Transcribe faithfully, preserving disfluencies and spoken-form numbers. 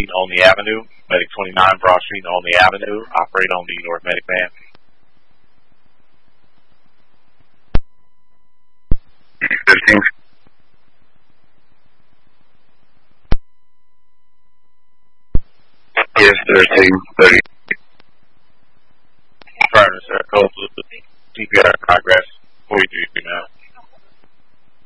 Street and Olney Avenue. Medic twenty-nine, Broad Street and Olney Avenue. Operate on the North Medic van. fifteen. Yes, thirteen, thirty.